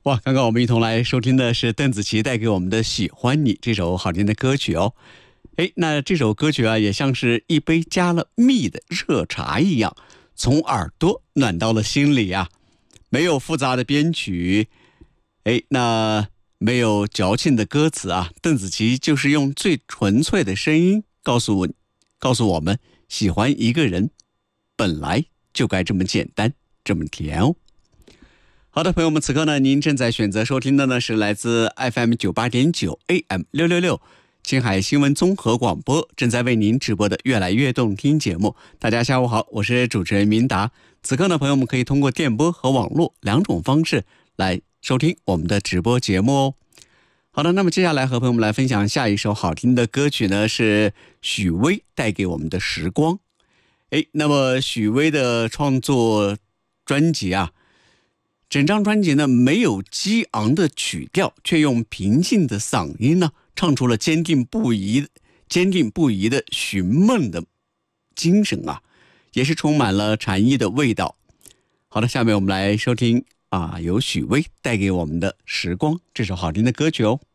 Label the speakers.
Speaker 1: 哇，刚刚我们一同来收听的是邓紫棋带给我们的《喜欢你》这首好听的歌曲哦。那这首歌曲啊，也像是一杯加了蜜的热茶一样，从耳朵暖到了心里啊。没有复杂的编曲，那没有矫情的歌词啊，邓紫棋就是用最纯粹的声音告诉我们，喜欢一个人本来就该这么简单，这么甜哦。好的，朋友们，此刻呢，您正在选择收听的呢是来自 FM98.9 AM666 青海新闻综合广播正在为您直播的越来越动听节目。大家下午好，我是主持人明达。此刻呢，朋友们可以通过电波和网络两种方式来收听我们的直播节目哦。好的，那么接下来和朋友们来分享下一首好听的歌曲呢，是许巍带给我们的时光。那么许巍的创作专辑啊，整张专辑呢没有激昂的曲调，却用平静的嗓音呢唱出了坚定不移的寻梦的精神啊，也是充满了禅意的味道。好的，下面我们来收听由许巍带给我们的《时光》这首好听的歌曲哦。